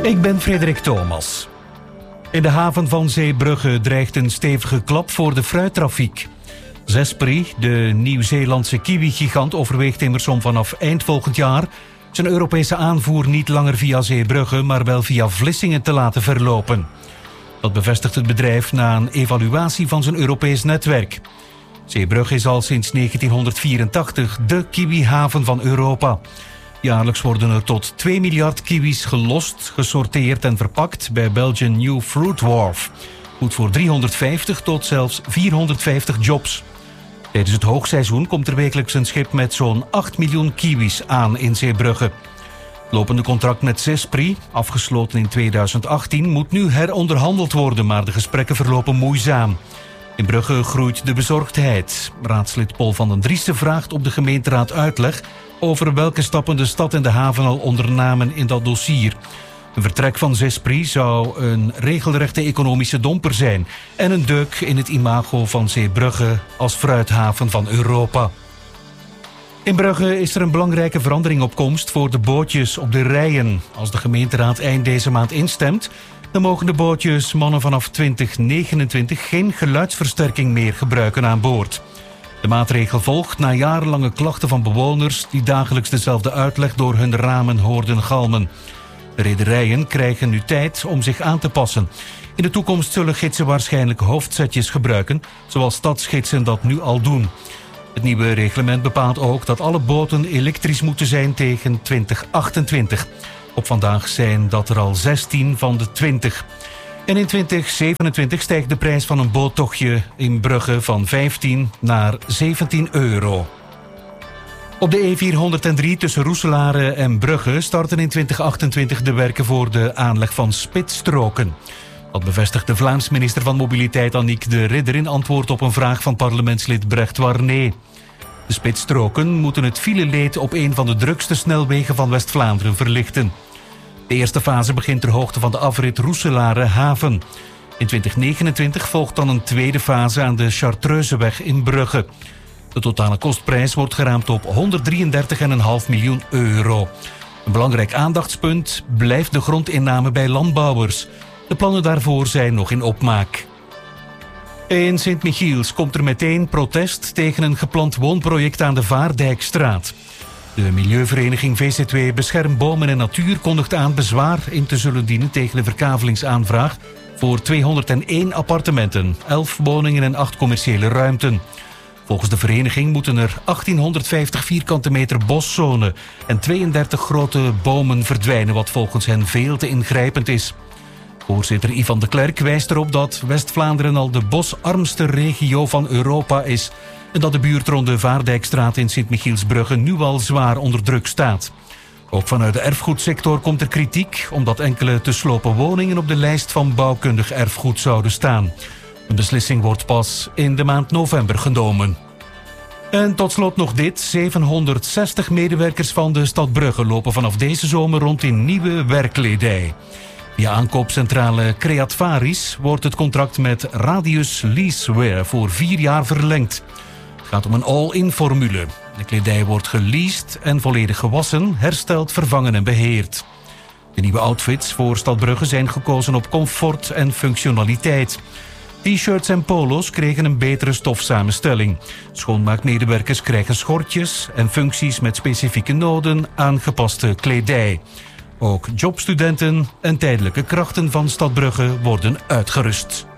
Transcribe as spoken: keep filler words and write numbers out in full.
Ik ben Frederik Thomas. In de haven van Zeebrugge dreigt een stevige klap voor de fruittrafiek. Zespri, de Nieuw-Zeelandse kiwi-gigant, overweegt immers om vanaf eind volgend jaar zijn Europese aanvoer niet langer via Zeebrugge, maar wel via Vlissingen te laten verlopen. Dat bevestigt het bedrijf na een evaluatie van zijn Europees netwerk. Zeebrugge is al sinds negentienhonderdvierentachtig de kiwihaven van Europa. Jaarlijks worden er tot twee miljard kiwis gelost, gesorteerd en verpakt bij Belgian New Fruit Wharf. Goed voor driehonderdvijftig tot zelfs vierhonderdvijftig jobs. Tijdens het hoogseizoen komt er wekelijks een schip met zo'n acht miljoen kiwis aan in Zeebrugge. Het lopende contract met Zespri, afgesloten in tweeduizend achttien, moet nu heronderhandeld worden, maar de gesprekken verlopen moeizaam. In Brugge groeit de bezorgdheid. Raadslid Paul van den Driessen vraagt op de gemeenteraad uitleg over welke stappen de stad en de haven al ondernamen in dat dossier. Een vertrek van Zespri zou een regelrechte economische domper zijn en een deuk in het imago van Zeebrugge als fruithaven van Europa. In Brugge is er een belangrijke verandering op komst voor de bootjes op de rijen. Als de gemeenteraad eind deze maand instemt, dan mogen de bootjes mannen vanaf twintig negenentwintig geen geluidsversterking meer gebruiken aan boord. De maatregel volgt na jarenlange klachten van bewoners die dagelijks dezelfde uitleg door hun ramen hoorden galmen. De rederijen krijgen nu tijd om zich aan te passen. In de toekomst zullen gidsen waarschijnlijk hoofdzetjes gebruiken, zoals stadsgidsen dat nu al doen. Het nieuwe reglement bepaalt ook dat alle boten elektrisch moeten zijn tegen twintig achtentwintig. Op vandaag zijn dat er al zestien van de twintig. En in twintig zevenentwintig stijgt de prijs van een boottochtje in Brugge van vijftien naar zeventien euro. Op de E vierhonderddrie tussen Roeselare en Brugge starten in twintig achtentwintig de werken voor de aanleg van spitsstroken. Dat bevestigt de Vlaams minister van Mobiliteit Annick de Ridder in antwoord op een vraag van parlementslid Brecht Warné. De spitsstroken moeten het fileleed op een van de drukste snelwegen van West-Vlaanderen verlichten. De eerste fase begint ter hoogte van de afrit Roeselare-Haven. In twintig negenentwintig volgt dan een tweede fase aan de Chartreuzeweg in Brugge. De totale kostprijs wordt geraamd op honderddrieëndertig komma vijf miljoen euro. Een belangrijk aandachtspunt blijft de grondinname bij landbouwers. De plannen daarvoor zijn nog in opmaak. In Sint-Michiels komt er meteen protest tegen een gepland woonproject aan de Vaardijkstraat. De milieuvereniging V Z W Bescherm Bomen en Natuur kondigt aan bezwaar in te zullen dienen tegen de verkavelingsaanvraag voor tweehonderdéén appartementen, elf woningen en acht commerciële ruimten. Volgens de vereniging moeten er achttienhonderdvijftig vierkante meter boszone en tweeëndertig grote bomen verdwijnen, wat volgens hen veel te ingrijpend is. Voorzitter Ivan de Klerk wijst erop dat West-Vlaanderen al de bosarmste regio van Europa is en dat de buurt rond de Vaardijkstraat in Sint-Michielsbrugge nu al zwaar onder druk staat. Ook vanuit de erfgoedsector komt er kritiek omdat enkele te slopen woningen op de lijst van bouwkundig erfgoed zouden staan. Een beslissing wordt pas in de maand november genomen. En tot slot nog dit. zevenhonderdzestig medewerkers van de stad Brugge lopen vanaf deze zomer rond in nieuwe werkkledij. Via aankoopcentrale Creatvaris wordt het contract met Radius Leasewear voor vier jaar verlengd. Het gaat om een all-in formule. De kledij wordt geleased en volledig gewassen, hersteld, vervangen en beheerd. De nieuwe outfits voor Stad Brugge zijn gekozen op comfort en functionaliteit. T-shirts en polo's kregen een betere stofsamenstelling. Schoonmaakmedewerkers krijgen schortjes en functies met specifieke noden, aangepaste kledij. Ook jobstudenten en tijdelijke krachten van Stad Brugge worden uitgerust.